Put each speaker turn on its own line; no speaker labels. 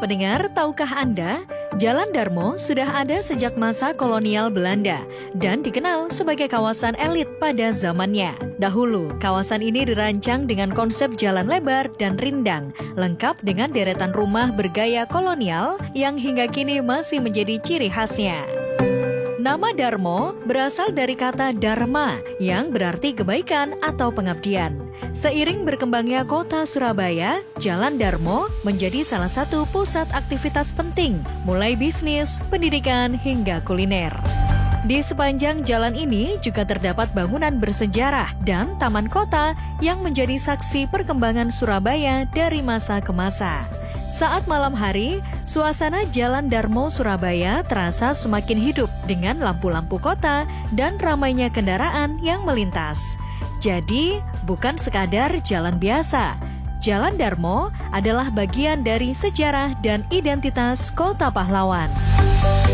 pendengar, tahukah Anda, Jalan Darmo sudah ada sejak masa kolonial Belanda dan dikenal sebagai kawasan elit pada zamannya. Dahulu, kawasan ini dirancang dengan konsep jalan lebar dan rindang, lengkap dengan deretan rumah bergaya kolonial yang hingga kini masih menjadi ciri khasnya. Nama Darmo berasal dari kata Dharma yang berarti kebaikan atau pengabdian. Seiring berkembangnya kota Surabaya, Jalan Darmo menjadi salah satu pusat aktivitas penting, mulai bisnis, pendidikan, hingga kuliner. Di sepanjang jalan ini juga terdapat bangunan bersejarah dan taman kota yang menjadi saksi perkembangan Surabaya dari masa ke masa. Saat malam hari, suasana Jalan Darmo Surabaya terasa semakin hidup dengan lampu-lampu kota dan ramainya kendaraan yang melintas. Jadi, bukan sekadar jalan biasa. Jalan Darmo adalah bagian dari sejarah dan identitas Kota Pahlawan.